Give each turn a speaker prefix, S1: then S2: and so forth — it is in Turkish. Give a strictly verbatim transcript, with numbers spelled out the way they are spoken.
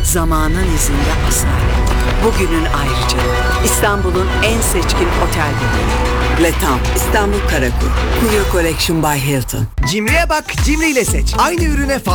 S1: Zamanın izinde asalet. Bugünün ayrıca İstanbul'un en seçkin otel bölümü. Le Temps, İstanbul Karakuy. Kuyo Collection by Hilton.
S2: Cimri'ye bak, Cimri ile seç. Aynı ürüne